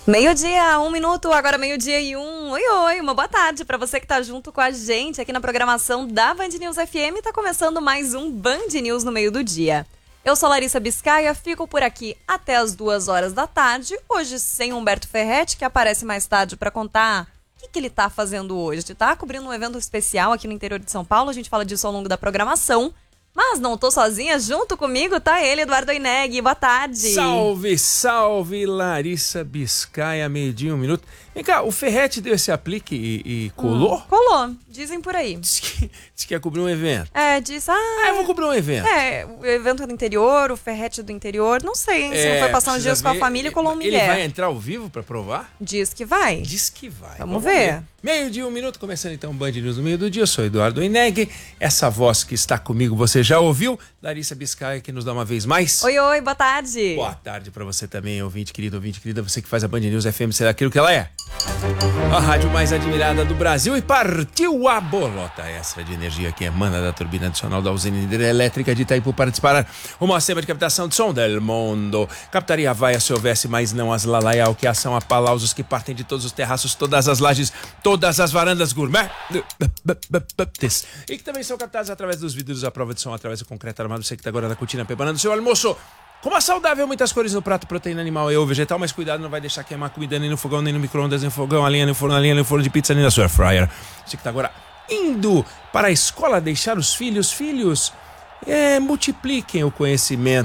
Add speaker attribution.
Speaker 1: Meio-dia, 1 minuto, agora meio-dia e 1. Oi, oi, uma boa tarde para você que tá junto com a gente aqui na programação da Band News FM. Tá começando mais um Band News no meio do dia. Eu sou Larissa Biscaia, fico por aqui até as 2 horas da tarde. Hoje sem Humberto Ferretti, que aparece mais tarde para contar o que ele tá fazendo hoje. Tá cobrindo um evento especial aqui no interior de São Paulo, a gente fala disso ao longo da programação. Mas não tô sozinha, junto comigo tá ele, Eduardo Oineg. Boa tarde.
Speaker 2: Salve, salve, Larissa Biscaia, meio-dia, 1 minuto. Vem cá, o Ferretti deu esse aplique e colou?
Speaker 1: Colou, dizem por aí.
Speaker 2: Diz que ia cobrir um evento.
Speaker 1: Diz,
Speaker 2: eu vou cobrir um evento.
Speaker 1: O evento do interior, o Ferretti do interior, não sei, hein? Se não foi passar uns dias com a família e colou um migué.
Speaker 2: Ele vai entrar ao vivo pra provar?
Speaker 1: Diz que vai.
Speaker 2: Diz que vai.
Speaker 1: Vamos ver.
Speaker 2: Meio-dia, 1 minuto, começando então o Band News no meio do dia. Eu sou Eduardo Oineg. Essa voz que está comigo, você já ouviu? Larissa Biscaia, que nos dá uma vez mais.
Speaker 1: Oi, oi, boa tarde.
Speaker 2: Boa tarde pra você também, ouvinte querida, você que faz a Band News FM ser aquilo que ela é. A rádio mais admirada do Brasil, e partiu a bolota extra de energia que emana da turbina adicional da usina hidrelétrica de Itaipu para disparar uma cema de captação de som del mundo. Captaria vaia se houvesse, mas não as lalaial, que são aplausos que partem de todos os terraços, todas as lajes, todas as varandas gourmet, e que também são captados através dos vidros à prova de som, através do concreto armado. Você que está agora na cortina preparando o seu almoço com uma saudável, muitas cores no prato, proteína animal e ou vegetal, mas cuidado, não vai deixar queimar comida nem no fogão, nem no micro-ondas, nem no fogão, a lenha no forno de pizza, nem na sua fryer. Você que está agora indo para a escola deixar os filhos, multipliquem o conhecimento.